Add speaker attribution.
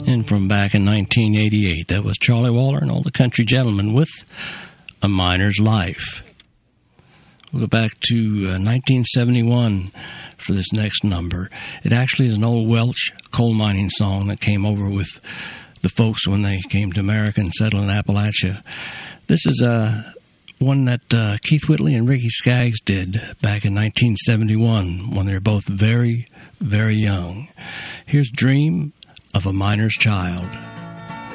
Speaker 1: And from back in 1988, that was Charlie Waller and All the Country Gentlemen with A Miner's Life. We'll go back to 1971 for this next number. It actually is an old Welsh coal mining song that came over with the folks when they came to America and settled in Appalachia. This is one that Keith Whitley and Ricky Skaggs did back in 1971 when they were both very, very young. Here's Dream of a Miner's Child.